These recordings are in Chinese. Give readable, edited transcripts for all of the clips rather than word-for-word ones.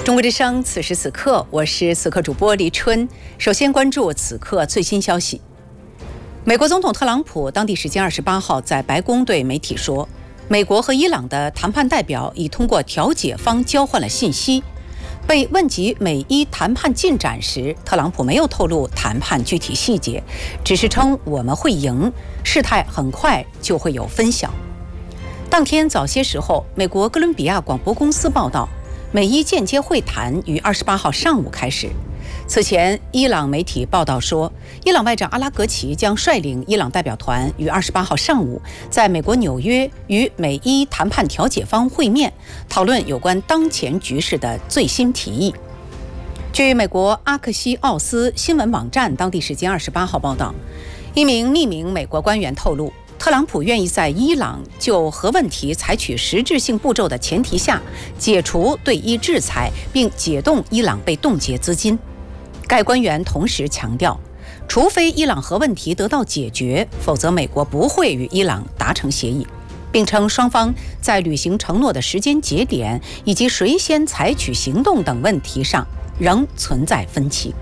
中国之声，此时此刻，我是此刻主播李春。首先关注此刻最新消息。美国总统特朗普当地时间28号在白宫对媒体说，美国和伊朗的谈判代表已通过调解方交换了信息。被问及美伊谈判进展时，特朗普没有透露谈判具体细节，只是称我们会赢，事态很快就会有分晓。当天早些时候，美国哥伦比亚广播公司报道，美伊间接会谈于28号上午开始。此前，伊朗媒体报道说，伊朗外长阿拉格齐将率领伊朗代表团于28号上午在美国纽约与美伊谈判调解方会面，讨论有关当前局势的最新提议。据美国阿克西奥斯新闻网站当地时间28号报道，一名匿名美国官员透露，特朗普愿意在伊朗就核问题采取实质性步骤的前提下，解除对伊制裁，并解冻伊朗被冻结资金。该官员同时强调，除非伊朗核问题得到解决，否则美国不会与伊朗达成协议，并称双方在履行承诺的时间节点以及谁先采取行动等问题上仍存在分歧。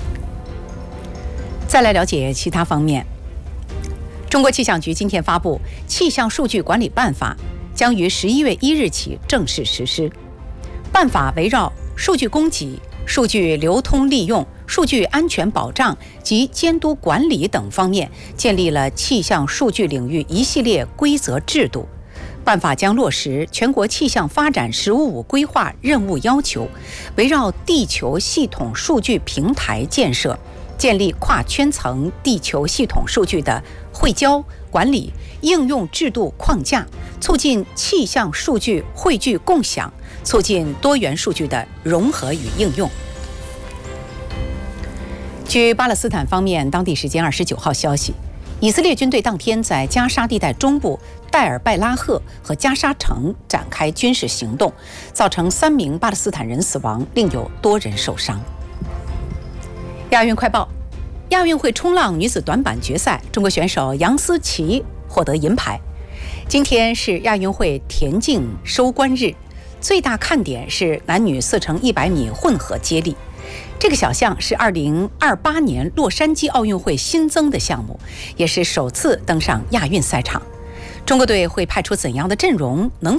再来了解其他方面。中国气象局今天发布《气象数据管理办法》，将于11月1日起正式实施。办法围绕数据供给、数据流通利用、数据安全保障及监督管理等方面，建立了气象数据领域一系列规则制度。办法将落实全国气象发展“十五五”规划任务要求，围绕地球系统数据平台建设，建立跨圈层地球系统数据的汇交、管理、应用制度框架，促进气象数据汇聚共享，促进多元数据的融合与应用。据巴勒斯坦方面当地时间29号消息，以色列军队当天在加沙地带中部戴尔拜拉赫和加沙城展开军事行动，造成3名巴勒斯坦人死亡，另有多人受伤。亚运快报：亚运会冲浪女子短板决赛，中国选手杨思琦获得银牌。今天是亚运会田径收官日，最大看点是男女4×100米混合接力。这个小项是2028年洛杉矶奥运会新增的项目，也是首次登上亚运赛场。中国队会派出怎样的阵容？能